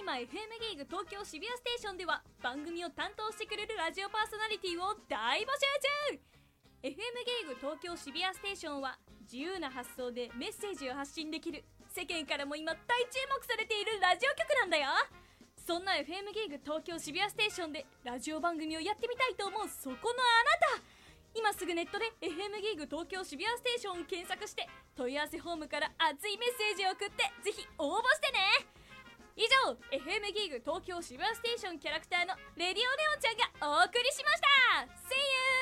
今 FM ギーグ東京渋谷ステーションでは番組を担当してくれるラジオパーソナリティを大募集中。 FM ギーグ東京渋谷ステーションは自由な発想でメッセージを発信できる、世間からも今大注目されているラジオ局なんだよ。そんな FM ギーグ東京渋谷ステーションでラジオ番組をやってみたいと思うそこのあなた、今すぐネットで FM ギーグ東京渋谷ステーションを検索して問い合わせフォームから熱いメッセージを送ってぜひ応募してね。以上 FM ギーグ東京渋谷ステーションキャラクターのレディオネオンちゃんがお送りしました。 See you!